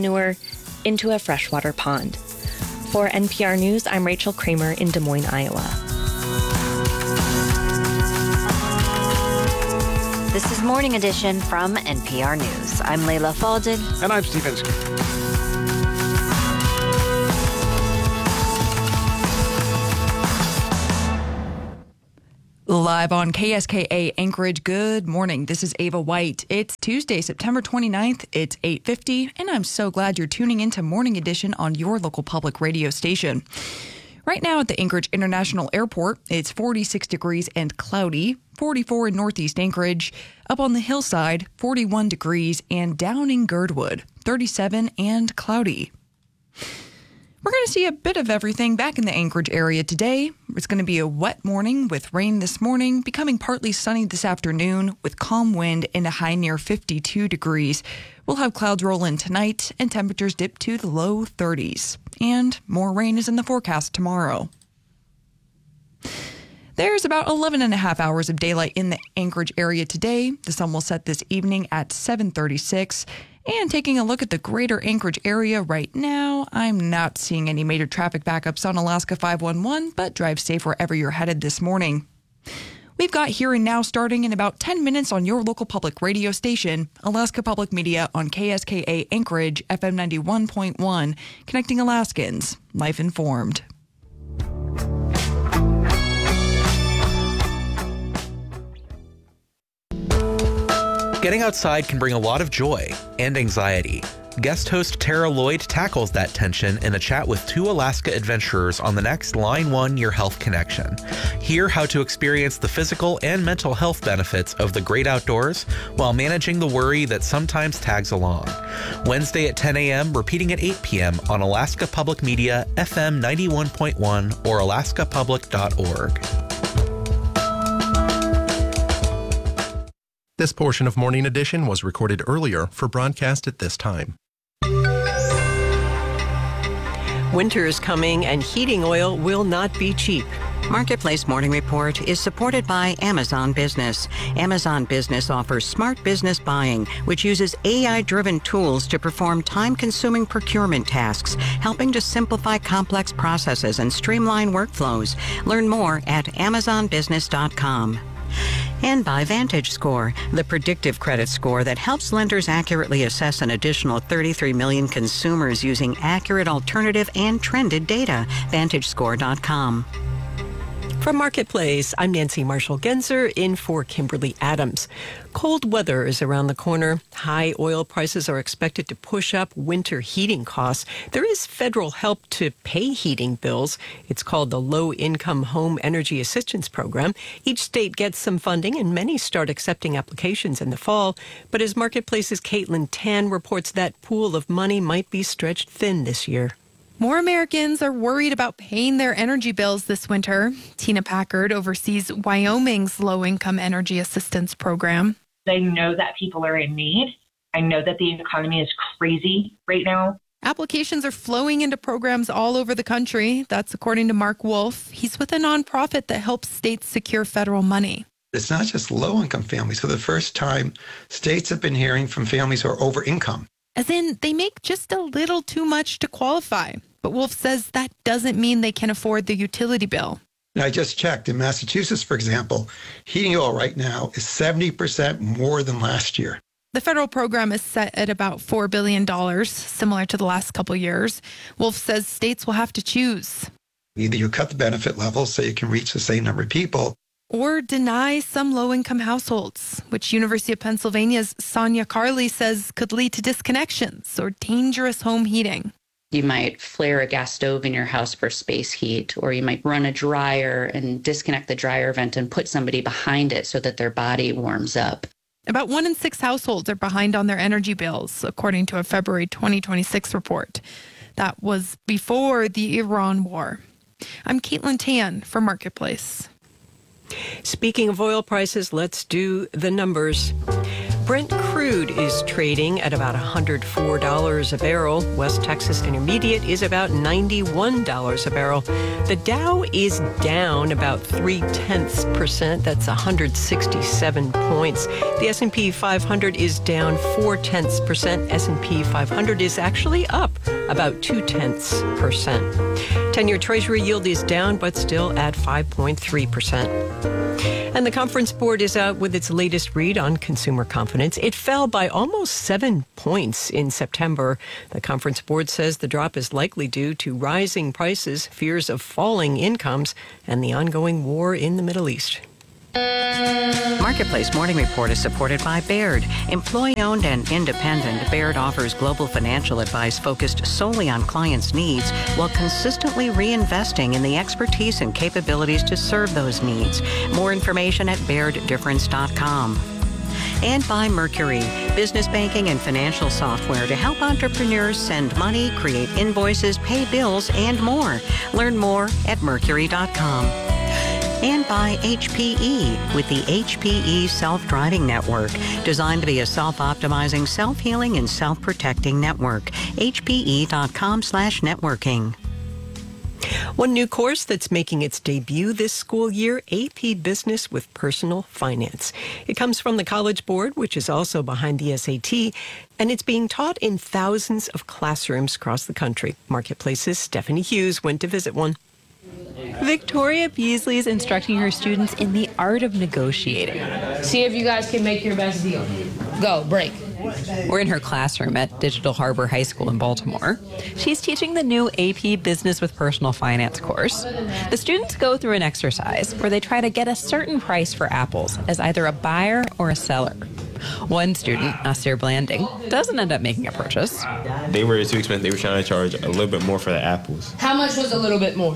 manure into a freshwater pond. For NPR News, I'm Rachel Kramer in Des Moines, Iowa. This is Morning Edition from NPR News. I'm Leila Fadel. And I'm Steve Inskeep. Live on KSKA Anchorage, good morning. This is Ava White. It's Tuesday, September 29th. It's 8:50, and I'm so glad you're tuning into Morning Edition on your local public radio station. Right now at the Anchorage International Airport, it's 46 degrees and cloudy, 44 in northeast Anchorage. Up on the hillside, 41 degrees, and down in Girdwood, 37 and cloudy. We're going to see a bit of everything back in the Anchorage area today. It's going to be a wet morning with rain this morning, becoming partly sunny this afternoon with calm wind and a high near 52 degrees. We'll have clouds roll in tonight and temperatures dip to the low 30s. And more rain is in the forecast tomorrow. There's about 11 and a half hours of daylight in the Anchorage area today. The sun will set this evening at 7:36. And taking a look at the greater Anchorage area right now, I'm not seeing any major traffic backups on Alaska 511, but drive safe wherever you're headed this morning. We've got Here and Now starting in about 10 minutes on your local public radio station, Alaska Public Media on KSKA Anchorage, FM 91.1, connecting Alaskans, life informed. Getting outside can bring a lot of joy and anxiety. Guest host Tara Lloyd tackles that tension in a chat with two Alaska adventurers on the next Line 1 Your Health Connection. Hear how to experience the physical and mental health benefits of the great outdoors while managing the worry that sometimes tags along. Wednesday at 10 a.m., repeating at 8 p.m. on Alaska Public Media, FM 91.1 or alaskapublic.org. This portion of Morning Edition was recorded earlier for broadcast at this time. Winter is coming and heating oil will not be cheap. Marketplace Morning Report is supported by Amazon Business. Amazon Business offers smart business buying, which uses AI-driven tools to perform time-consuming procurement tasks, helping to simplify complex processes and streamline workflows. Learn more at amazonbusiness.com. And by VantageScore, the predictive credit score that helps lenders accurately assess an additional 33 million consumers using accurate alternative and trended data. VantageScore.com. From Marketplace, I'm Nancy Marshall-Genzer in for Kimberly Adams. Cold weather is around the corner. High oil prices are expected to push up winter heating costs. There is federal help to pay heating bills. It's called the Low Income Home Energy Assistance Program. Each state gets some funding and many start accepting applications in the fall. But as Marketplace's Caitlin Tan reports, that pool of money might be stretched thin this year. More Americans are worried about paying their energy bills this winter. Tina Packard oversees Wyoming's low-income energy assistance program. I know that people are in need. I know that the economy is crazy right now. Applications are flowing into programs all over the country. That's according to Mark Wolf. He's with a nonprofit that helps states secure federal money. It's not just low-income families. For the first time, states have been hearing from families who are over-income. As in, they make just a little too much to qualify. But Wolf says that doesn't mean they can afford the utility bill. I just checked. In Massachusetts, for example, heating oil right now is 70% more than last year. The federal program is set at about $4 billion, similar to the last couple years. Wolf says states will have to choose. Either you cut the benefit levels so you can reach the same number of people, or deny some low-income households, which University of Pennsylvania's Sonia Carley says could lead to disconnections or dangerous home heating. You might flare a gas stove in your house for space heat, or you might run a dryer and disconnect the dryer vent and put somebody behind it so that their body warms up. About 1 in 6 households are behind on their energy bills, according to a February 2026 report. That was before the Iran war. I'm Caitlin Tan for Marketplace. Speaking of oil prices, let's do the numbers. Brent crude is trading at about $104 a barrel. West Texas Intermediate is about $91 a barrel. The Dow is down about 0.3%. That's 167 points. The S&P 500 is down 0.4%. S&P 500 is actually up about 0.2%. 10-year Treasury yield is down, but still at 5.3%. And the Conference Board is out with its latest read on consumer confidence. It fell by almost 7 points in September. The Conference Board says the drop is likely due to rising prices, fears of falling incomes, and the ongoing war in the Middle East. Marketplace Morning Report is supported by Baird. Employee-owned and independent, Baird offers global financial advice focused solely on clients' needs while consistently reinvesting in the expertise and capabilities to serve those needs. More information at BairdDifference.com. And by Mercury, business banking and financial software to help entrepreneurs send money, create invoices, pay bills, and more. Learn more at Mercury.com. And by HPE with the HPE Self-Driving Network, designed to be a self-optimizing, self-healing, and self-protecting network. HPE.com/networking. One new course that's making its debut this school year, AP Business with Personal Finance. It comes from the College Board, which is also behind the SAT, and it's being taught in thousands of classrooms across the country. Marketplace's Stephanie Hughes went to visit one. Victoria Beasley is instructing her students in the art of negotiating. See if you guys can make your best deal. Go, break. We're in her classroom at Digital Harbor High School in Baltimore. She's teaching the new AP Business with Personal Finance course. The students go through an exercise where they try to get a certain price for apples as either a buyer or a seller. One student, Nasir Blanding, doesn't end up making a purchase. They were too expensive. They were trying to charge a little bit more for the apples. How much was a little bit more?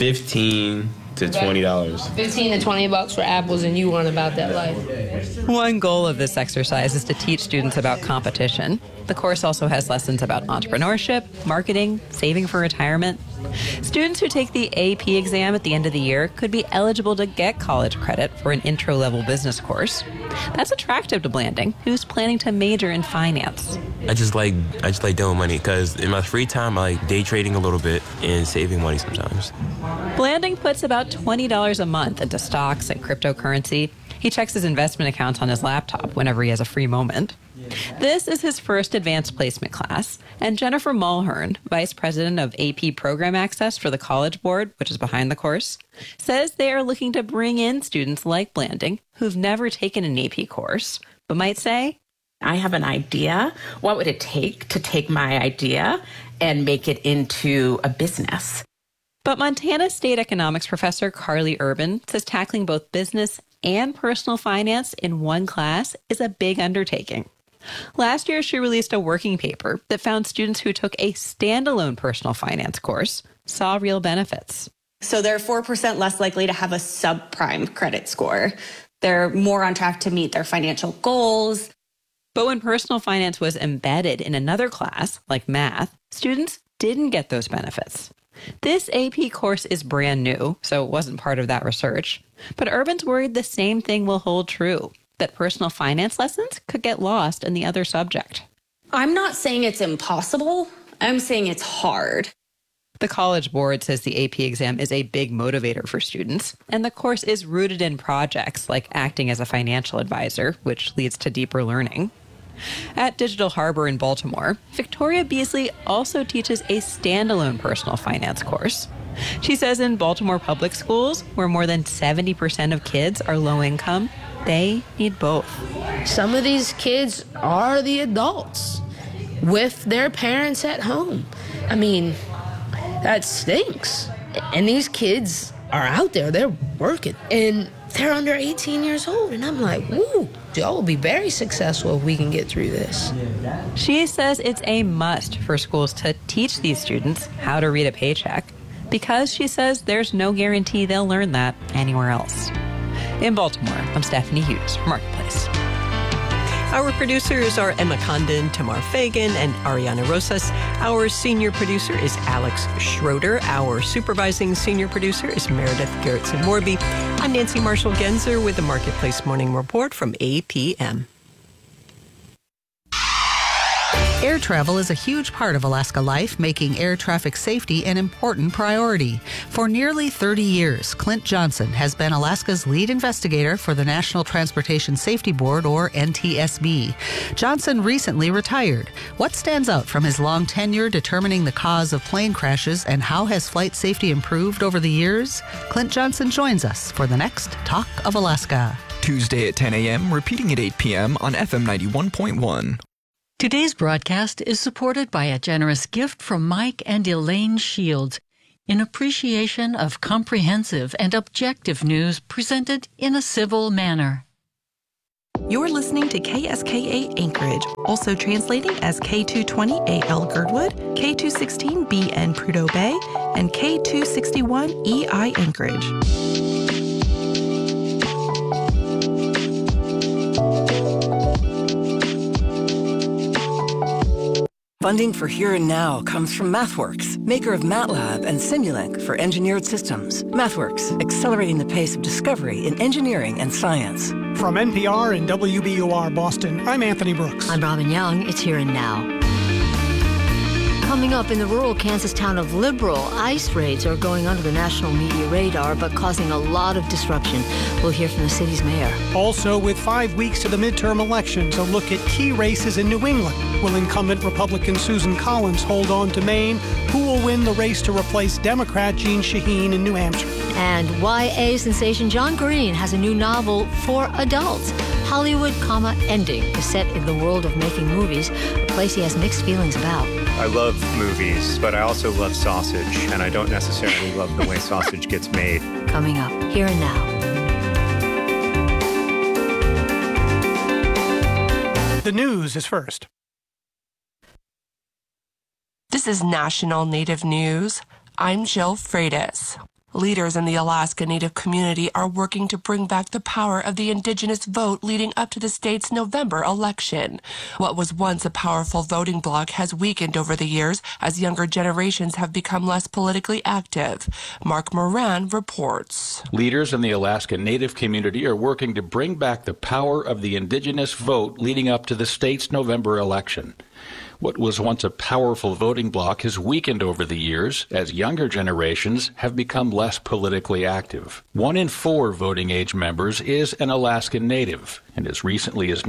$15 to $20. $15 to $20 for apples, and you want about that life. One goal of this exercise is to teach students about competition. The course also has lessons about entrepreneurship, marketing, saving for retirement. Students who take the AP exam at the end of the year could be eligible to get college credit for an intro-level business course. That's attractive to Blanding, who's planning to major in finance. I just like doing money because in my free time, I like day trading a little bit and saving money sometimes. Blanding puts about $20 a month into stocks and cryptocurrency. He checks his investment accounts on his laptop whenever he has a free moment. This is his first advanced placement class, and Jennifer Mulhern, Vice President of AP Program Access for the College Board, which is behind the course, says they are looking to bring in students like Blanding who've never taken an AP course, but might say, I have an idea. What would it take to take my idea and make it into a business? But Montana State economics professor Carly Urban says tackling both business and personal finance in one class is a big undertaking. Last year, she released a working paper that found students who took a standalone personal finance course saw real benefits. So they're 4% less likely to have a subprime credit score. They're more on track to meet their financial goals. But when personal finance was embedded in another class, like math, students didn't get those benefits. This AP course is brand new, so it wasn't part of that research. But Urban's worried the same thing will hold true, that personal finance lessons could get lost in the other subject. I'm not saying it's impossible. I'm saying it's hard. The College Board says the AP exam is a big motivator for students, and the course is rooted in projects like acting as a financial advisor, which leads to deeper learning. At Digital Harbor in Baltimore, Victoria Beasley also teaches a standalone personal finance course. She says in Baltimore public schools, where more than 70% of kids are low income, they need both. Some of these kids are the adults with their parents at home. I mean, that stinks. And these kids are out there, they're working, and they're under 18 years old. And I'm like, woo, y'all will be very successful if we can get through this. She says it's a must for schools to teach these students how to read a paycheck, because she says there's no guarantee they'll learn that anywhere else. In Baltimore, I'm Stephanie Hughes for Marketplace. Our producers are Emma Condon, Tamar Fagan, and Ariana Rosas. Our senior producer is Alex Schroeder. Our supervising senior producer is Meredith Gerritsen-Morby. I'm Nancy Marshall-Genzer with the Marketplace Morning Report from APM. Air travel is a huge part of Alaska life, making air traffic safety an important priority. For nearly 30 years, Clint Johnson has been Alaska's lead investigator for the National Transportation Safety Board, or NTSB. Johnson recently retired. What stands out from his long tenure determining the cause of plane crashes, and how has flight safety improved over the years? Clint Johnson joins us for the next Talk of Alaska. Tuesday at 10 a.m., repeating at 8 p.m. on FM 91.1. Today's broadcast is supported by a generous gift from Mike and Elaine Shields in appreciation of comprehensive and objective news presented in a civil manner. You're listening to KSKA Anchorage, also translating as K220AL Girdwood, K216BN Prudhoe Bay, and K261EI Anchorage. Funding for Here and Now comes from MathWorks, maker of MATLAB and Simulink for engineered systems. MathWorks, accelerating the pace of discovery in engineering and science. From NPR and WBUR Boston, I'm Anthony Brooks. I'm Robin Young. It's Here and Now. Coming up, in the rural Kansas town of Liberal, ICE raids are going under the national media radar, but causing a lot of disruption. We'll hear from the city's mayor. Also, with 5 weeks to the midterm elections, a look at key races in New England. Will incumbent Republican Susan Collins hold on to Maine? Who will win the race to replace Democrat Jeanne Shaheen in New Hampshire? And YA sensation John Green has a new novel for adults. Hollywood, Ending is set in the world of making movies, a place he has mixed feelings about. I love movies, but I also love sausage, and I don't necessarily love the way sausage gets made. Coming up, Here and Now. The news is first. This is National Native News. I'm Jill Freitas. Leaders in the Alaska Native community are working to bring back the power of the Indigenous vote leading up to the state's November election. What was once a powerful voting bloc has weakened over the years as younger generations have become less politically active. Mark Moran reports. Leaders in the Alaska Native community are working to bring back the power of the Indigenous vote leading up to the state's November election. What was once a powerful voting bloc has weakened over the years as younger generations have become less politically active. 1 in 4 voting age members is an Alaskan Native, and as recently as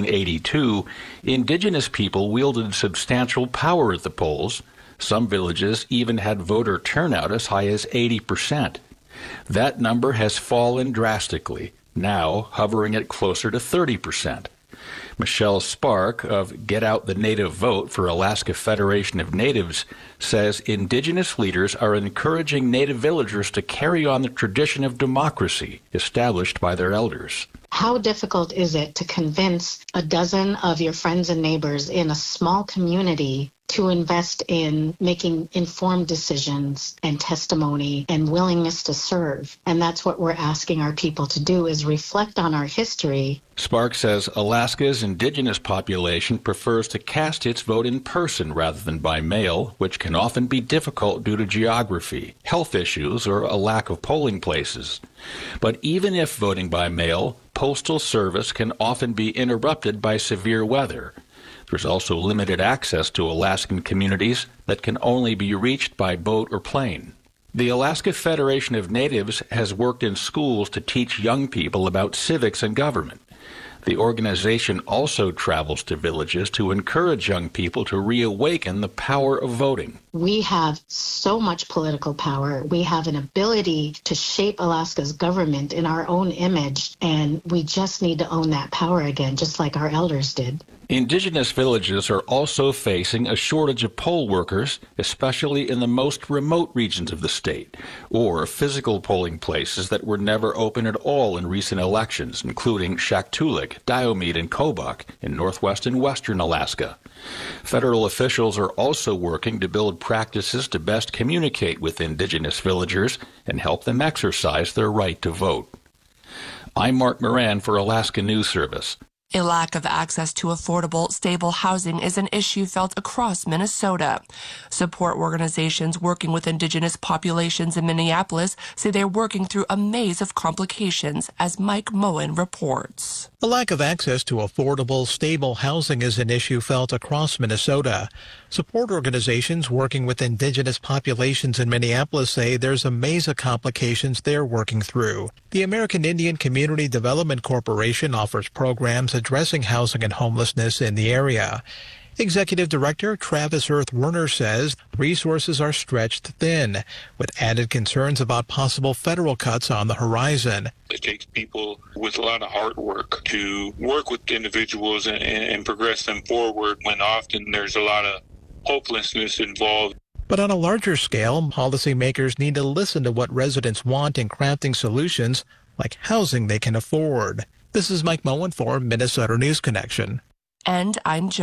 1982, Indigenous people wielded substantial power at the polls. Some villages even had voter turnout as high as 80%. That number has fallen drastically, now hovering at closer to 30%. Michelle Spark of Get Out the Native Vote for Alaska Federation of Natives says Indigenous leaders are encouraging Native villagers to carry on the tradition of democracy established by their elders. How difficult is it to convince a dozen of your friends and neighbors in a small community to invest in making informed decisions and testimony and willingness to serve? And that's what we're asking our people to do, is reflect on our history. Spark says Alaska's Indigenous population prefers to cast its vote in person rather than by mail, which can often be difficult due to geography, health issues, or a lack of polling places. But even if voting by mail, postal service can often be interrupted by severe weather. There's also limited access to Alaskan communities that can only be reached by boat or plane. The Alaska Federation of Natives has worked in schools to teach young people about civics and government. The organization also travels to villages to encourage young people to reawaken the power of voting. We have so much political power. We have an ability to shape Alaska's government in our own image, and we just need to own that power again, just like our elders did. Indigenous villages are also facing a shortage of poll workers, especially in the most remote regions of the state, or physical polling places that were never open at all in recent elections, including Shaktoolik, Diomede, and Kobuk in northwest and western Alaska. Federal officials are also working to build practices to best communicate with Indigenous villagers and help them exercise their right to vote. I'm Mark Moran for Alaska News Service. A lack of access to affordable, stable housing is an issue felt across Minnesota. Support organizations working with Indigenous populations in Minneapolis say they're working through a maze of complications, as Mike Moen reports. The lack of access to affordable, stable housing is an issue felt across Minnesota. Support organizations working with Indigenous populations in Minneapolis say there's a maze of complications they're working through. The American Indian Community Development Corporation offers programs addressing housing and homelessness in the area. Executive Director Travis Earth Werner says resources are stretched thin, with added concerns about possible federal cuts on the horizon. It takes people with a lot of hard work to work with individuals and progress them forward when often there's a lot of hopelessness involved. But on a larger scale, policymakers need to listen to what residents want in crafting solutions like housing they can afford. This is Mike Moen for Minnesota News Connection. And I'm Joe.